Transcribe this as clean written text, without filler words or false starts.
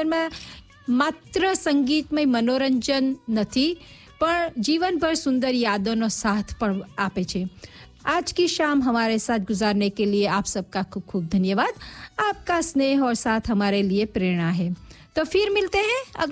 જીવનમાં માત્ર સંગીતમય મનોરંજન નથી પણ જીવનભર सुंदर यादों साथ પણ આપે છે। आज की शाम हमारे साथ गुजारने के लिए आप सबका खूब खूब धन्यवाद। आपका स्नेह और साथ हमारे लिए प्रेरणा है। तो फिर मिलते हैं